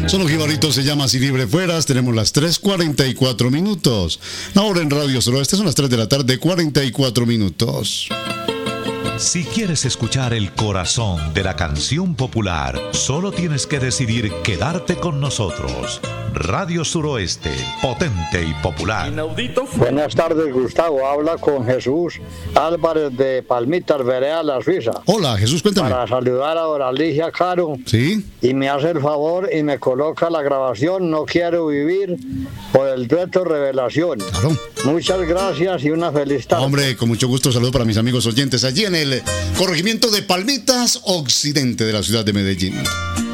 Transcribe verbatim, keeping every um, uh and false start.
Son los Jibaritos, se llama Así Libre Fueras. Tenemos las tres cuarenta y cuatro minutos. Ahora en Radio Suroeste son las tres de la tarde, cuarenta y cuatro minutos. Si quieres escuchar el corazón de la canción popular, solo tienes que decidir quedarte con nosotros. Radio Suroeste, potente y popular. Buenas tardes, Gustavo. Habla con Jesús Álvarez de Palmitas, Vereda, La Suiza. Hola, Jesús, cuéntame. Para saludar a Doralicia Caro. Sí. Y me hace el favor y me coloca la grabación No Quiero Vivir por el dueto Revelación. Claro. Muchas gracias y una feliz tarde. Hombre, con mucho gusto, saludo para mis amigos oyentes allí en el corregimiento de Palmitas, occidente de la ciudad de Medellín.